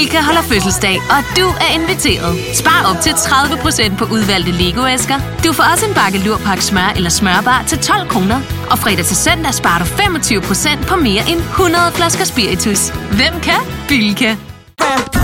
Bilka holder fødselsdag, og du er inviteret. Spar op til 30% på udvalgte Lego-æsker. Du får også en bakke Lurpak smør eller smørbar til 12 kroner. Og fredag til søndag sparer du 25% på mere end 100 flasker spiritus. Hvem kan? Bilka.